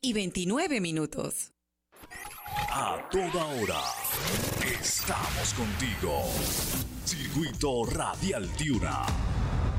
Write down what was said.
y 29 minutos. A toda hora estamos contigo. Circuito Radial Tiuna.